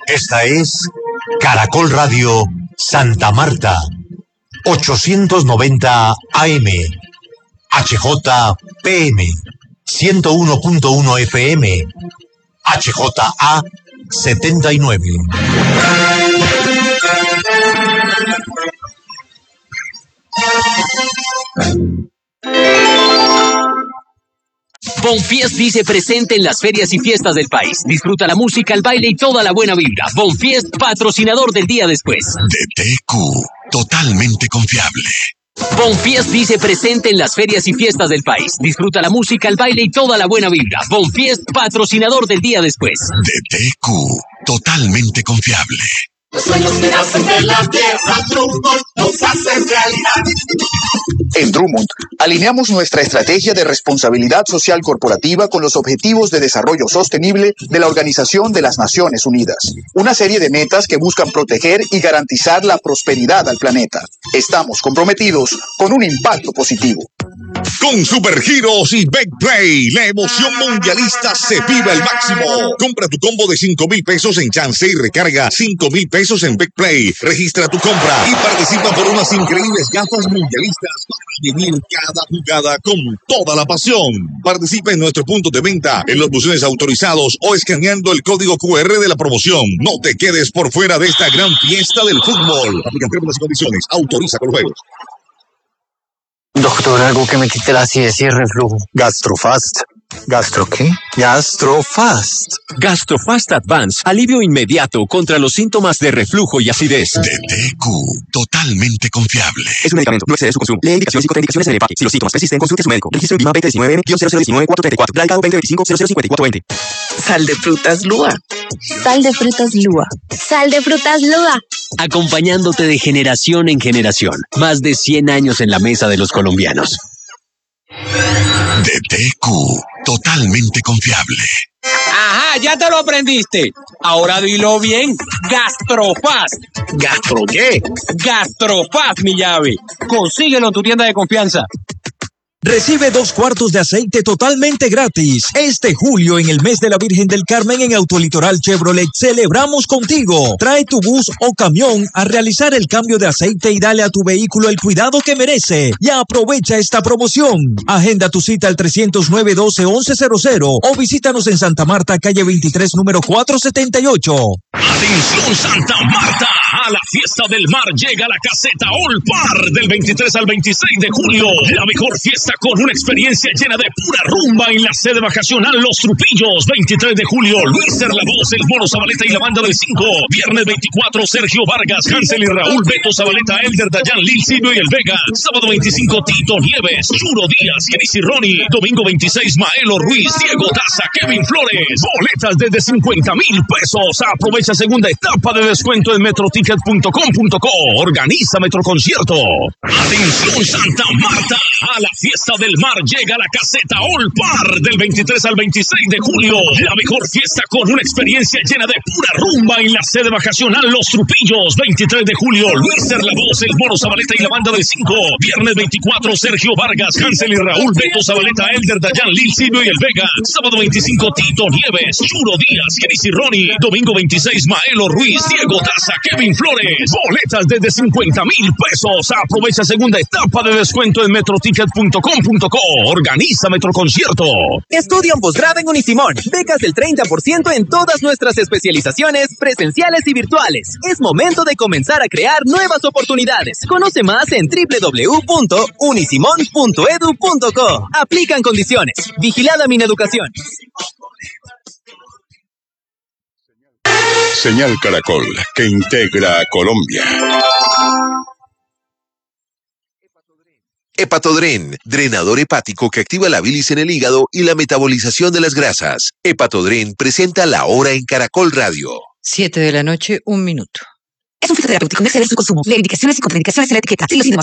Esta es Caracol Radio Santa Marta, 890 AM, HJPM, 101.1 FM, HJA 79. Bonfiest dice presente en las ferias y fiestas del país. Disfruta la música, el baile y toda la buena vibra. Bonfiest, patrocinador del día después. DTQ, totalmente confiable. Bonfiest dice presente en las ferias y fiestas del país. Disfruta la música, el baile y toda la buena vibra. Bonfiest, patrocinador del día después. DTQ, totalmente confiable. Los sueños que nacen de la tierra, Drummond los hacen realidad. En Drummond, alineamos nuestra estrategia de responsabilidad social corporativa con los Objetivos de Desarrollo Sostenible de la Organización de las Naciones Unidas. Una serie de metas que buscan proteger y garantizar la prosperidad al planeta. Estamos comprometidos con un impacto positivo. Con Supergiros y BetPlay, la emoción mundialista se vive al máximo. Compra tu combo de 5,000 pesos en Chance y recarga 5,000 pesos en BetPlay. Registra tu compra y participa por unas increíbles gafas mundialistas para vivir cada jugada con toda la pasión. Participa en nuestro punto de venta, en los buzones autorizados o escaneando el código QR de la promoción. No te quedes por fuera de esta gran fiesta del fútbol. Aplican términos y condiciones. Autoriza con los juegos. Doctor, algo que me quite la acidez y el reflujo. Gastrofast. ¿Gastro qué? Gastrofast. Gastrofast Advance, alivio inmediato contra los síntomas de reflujo y acidez. DTQ, totalmente confiable. Es un medicamento, no excede su consumo. Lee indicaciones y contraindicaciones en el empaque. Si los síntomas persisten, consulte a su médico. Registro en BIMA 2019-0019-434. Blanca 2025-005420. Sal de frutas Lua. Sal de frutas Lua. Sal de frutas Lua. Acompañándote de generación en generación. Más de 100 años en la mesa de los colombianos. DTQ, totalmente confiable. Ajá, ya te lo aprendiste. Ahora dilo bien. Gastrofast. ¿Gastro qué? Gastrofast, mi llave. Consíguelo en tu tienda de confianza. Recibe 2 cuartos de aceite totalmente gratis. Este julio, en el mes de la Virgen del Carmen, en Autolitoral Chevrolet, celebramos contigo. Trae tu bus o camión a realizar el cambio de aceite y dale a tu vehículo el cuidado que merece. Y aprovecha esta promoción. Agenda tu cita al 309-12-1100 o visítanos en Santa Marta, calle 23, número 478. Atención Santa Marta, a la fiesta del mar llega la caseta All Par del 23 al 26 de julio. La mejor fiesta con una experiencia llena de pura rumba en la sede vacacional Los Trupillos. 23 de julio, Luis La Voz, el Mono Zabaleta y la banda del 5. Viernes 24, Sergio Vargas, Hansel y Raúl, Beto Zabaleta, Elder Dayan, Lil Silvio y El Vega. Sábado 25, Tito Nieves, Yuro Díaz, Kenny Ronnie. Domingo 26, Maelo Ruiz, Diego Daza, Kevin Flores. Boletas desde 50,000 pesos. Aprovecha segunda etapa de descuento en metroticket.com.co. Organiza Metroconcierto. Atención Santa Marta, a la fiesta del mar llega la caseta All Par del 23 al 26 de julio. La mejor fiesta con una experiencia llena de pura rumba en la sede vacacional Los Trupillos. 23 de julio, Luis La Voz, el Mono Zabaleta y la banda del 5. Viernes 24, Sergio Vargas, Hansel y Raúl, Beto Zabaleta, Elder Dayan, Lil Silvio y El Vega. Sábado 25, Tito Nieves, Yuro Díaz, Kenny Ronnie. Domingo 26, Maelo Ruiz, Diego Daza, Kevin Flores. Boletas desde 50,000 pesos. Aprovecha segunda etapa de descuento en metroticket.com.co. Organiza Metroconcierto. Estudia un posgrado en Unisimón. Becas del 30% en todas nuestras especializaciones presenciales y virtuales. Es momento de comenzar a crear nuevas oportunidades. Conoce más en www.unisimon.edu.co. Aplican condiciones. Vigilada Mineducación. Señal Caracol, que integra a Colombia. Hepatodren, drenador hepático que activa la bilis en el hígado y la metabolización de las grasas. Hepatodren presenta La Hora en Caracol Radio. 7 de la noche, 1 minuto. Es un fitoterapéutico, no exceder su consumo. Lee indicaciones y contraindicaciones en la etiqueta. Si los síntomas